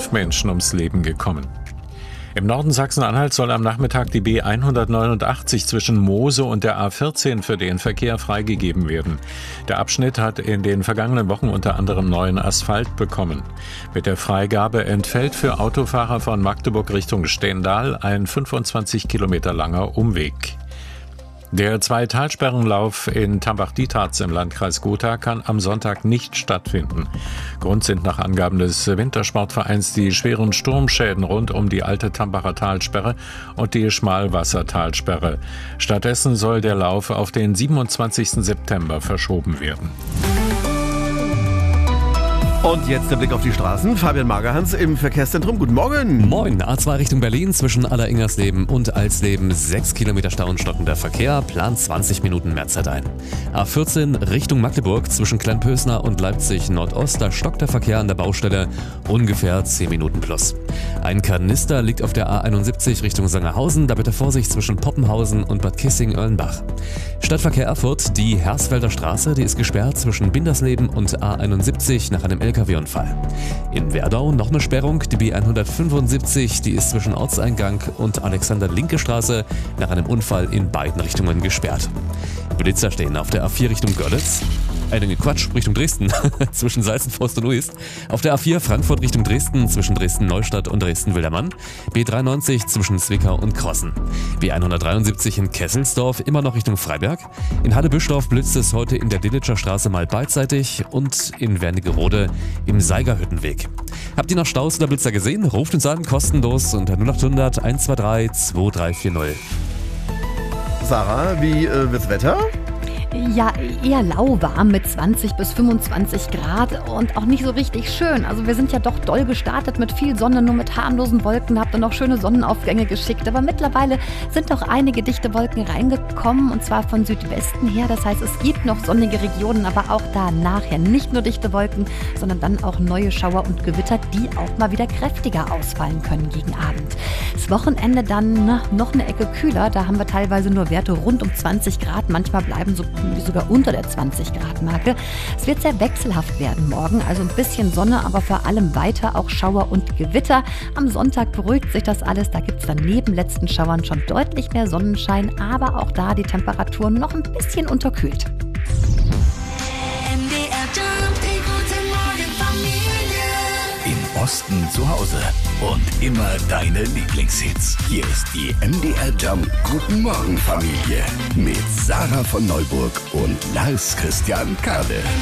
5 Menschen ums Leben gekommen. Im Norden Sachsen-Anhalts soll am Nachmittag die B189 zwischen Moose und der A14 für den Verkehr freigegeben werden. Der Abschnitt hat in den vergangenen Wochen unter anderem neuen Asphalt bekommen. Mit der Freigabe entfällt für Autofahrer von Magdeburg Richtung Stendal ein 25 Kilometer langer Umweg. Der Zwei-Talsperrenlauf in Tambach-Dietharz im Landkreis Gotha kann am Sonntag nicht stattfinden. Grund sind nach Angaben des Wintersportvereins die schweren Sturmschäden rund um die alte Tambacher Talsperre und die Schmalwassertalsperre. Stattdessen soll der Lauf auf den 27. September verschoben werden. Und jetzt der Blick auf die Straßen. Fabian Magerhans im Verkehrszentrum. Guten Morgen. Moin. A2 Richtung Berlin zwischen Aller-Ingersleben und Alsleben 6 Kilometer Stau und stockender Verkehr. Plant 20 Minuten mehr Zeit ein. A14 Richtung Magdeburg zwischen Kleinpösner und Leipzig Nordost. Da stockt der Verkehr an der Baustelle ungefähr 10 Minuten plus. Ein Kanister liegt auf der A71 Richtung Sangerhausen. Da bitte Vorsicht zwischen Poppenhausen und Bad Kissing-Oellenbach. Stadtverkehr Erfurt, die Hersfelder Straße, die ist gesperrt zwischen Bindersleben und A71 nach einem LKW-Unfall. In Werdau noch eine Sperrung, die B175, die ist zwischen Ortseingang und Alexander-Linke-Straße nach einem Unfall in beiden Richtungen gesperrt. Blitzer stehen auf der A4 Richtung Görlitz. Richtung Dresden, zwischen Salzenforst und Uist. Auf der A4 Frankfurt Richtung Dresden, zwischen Dresden-Neustadt und Dresden-Wildermann. B93 zwischen Zwickau und Krossen. B173 in Kesselsdorf, immer noch Richtung Freiberg. In Halle-Büschdorf blitzt es heute in der Dillitscher Straße mal beidseitig und in Wernigerode im Seigerhüttenweg. Habt ihr noch Staus oder Blitzer gesehen? Ruft uns an, kostenlos unter 0800 123 2340. Sarah, wie wird's Wetter? Ja, eher lauwarm mit 20 bis 25 Grad und auch nicht so richtig schön. Also wir sind ja doch doll gestartet mit viel Sonne, nur mit harmlosen Wolken. Habt ihr noch schöne Sonnenaufgänge geschickt. Aber mittlerweile sind doch einige dichte Wolken reingekommen und zwar von Südwesten her. Das heißt, es gibt noch sonnige Regionen, aber auch da nachher nicht nur dichte Wolken, sondern dann auch neue Schauer und Gewitter, die auch mal wieder kräftiger ausfallen können gegen Abend. Das Wochenende dann noch eine Ecke kühler. Da haben wir teilweise nur Werte rund um 20 Grad. Manchmal bleiben sogar unter der 20-Grad-Marke. Es wird sehr wechselhaft werden morgen, also ein bisschen Sonne, aber vor allem weiter auch Schauer und Gewitter. Am Sonntag beruhigt sich das alles, da gibt es dann neben letzten Schauern schon deutlich mehr Sonnenschein, aber auch da die Temperaturen noch ein bisschen unterkühlt. Im Osten zu Hause und immer deine Lieblingshits. Hier ist die MDR Jump Guten Morgen Familie mit Sarah von Neuburg und Lars Christian Kade.